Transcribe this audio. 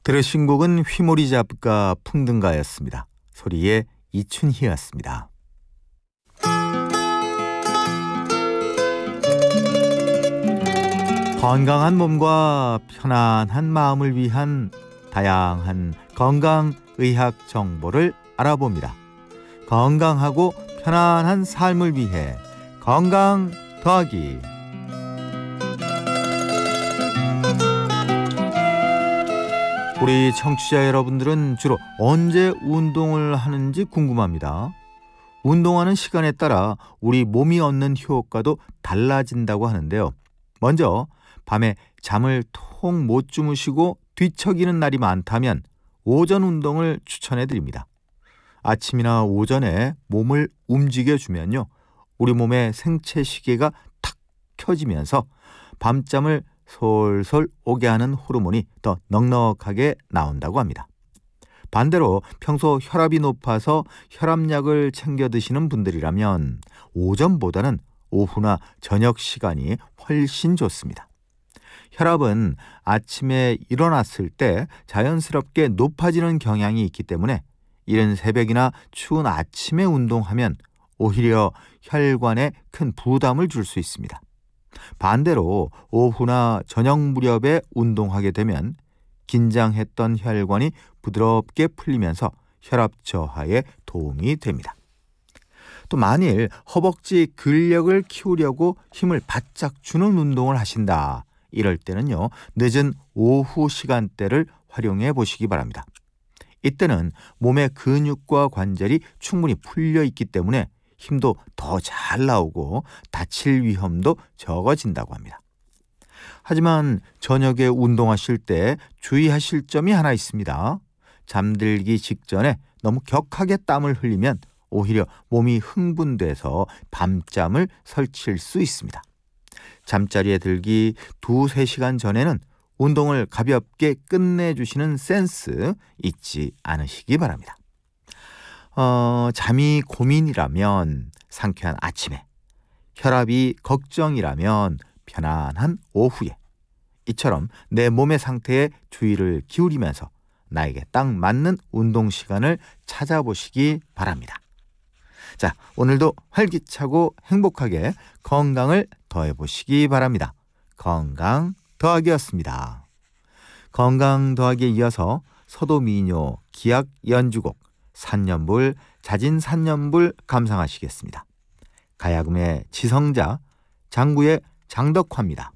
들으신 곡은 휘모리 잡가 풍등가였습니다. 소리의 이춘희였습니다. 건강한 몸과 편안한 마음을 위한 다양한 건강의학 정보를 알아봅니다. 건강하고 편안한 삶을 위해 건강 더하기. 우리 청취자 여러분들은 주로 언제 운동을 하는지 궁금합니다. 운동하는 시간에 따라 우리 몸이 얻는 효과도 달라진다고 하는데요. 먼저 밤에 잠을 통 못 주무시고 뒤척이는 날이 많다면 오전 운동을 추천해 드립니다. 아침이나 오전에 몸을 움직여주면요, 우리 몸의 생체 시계가 탁 켜지면서 밤잠을 솔솔 오게 하는 호르몬이 더 넉넉하게 나온다고 합니다. 반대로 평소 혈압이 높아서 혈압약을 챙겨 드시는 분들이라면 오전보다는 오후나 저녁 시간이 훨씬 좋습니다. 혈압은 아침에 일어났을 때 자연스럽게 높아지는 경향이 있기 때문에 이른 새벽이나 추운 아침에 운동하면 오히려 혈관에 큰 부담을 줄 수 있습니다. 반대로 오후나 저녁 무렵에 운동하게 되면 긴장했던 혈관이 부드럽게 풀리면서 혈압 저하에 도움이 됩니다. 또 만일 허벅지 근력을 키우려고 힘을 바짝 주는 운동을 하신다, 이럴 때는요, 늦은 오후 시간대를 활용해 보시기 바랍니다. 이때는 몸의 근육과 관절이 충분히 풀려 있기 때문에 힘도 더 잘 나오고 다칠 위험도 적어진다고 합니다. 하지만 저녁에 운동하실 때 주의하실 점이 하나 있습니다. 잠들기 직전에 너무 격하게 땀을 흘리면 오히려 몸이 흥분돼서 밤잠을 설칠 수 있습니다. 잠자리에 들기 2-3시간 전에는 운동을 가볍게 끝내주시는 센스 잊지 않으시기 바랍니다. 잠이 고민이라면 상쾌한 아침에, 혈압이 걱정이라면 편안한 오후에, 이처럼 내 몸의 상태에 주의를 기울이면서 나에게 딱 맞는 운동 시간을 찾아보시기 바랍니다. 자, 오늘도 활기차고 행복하게 건강을 더해보시기 바랍니다. 건강 더하기였습니다. 건강 더하기에 이어서 서도미녀 기악 연주곡 산년불 자진 산년불 감상하시겠습니다. 가야금의 지성자, 장구의 장덕화입니다.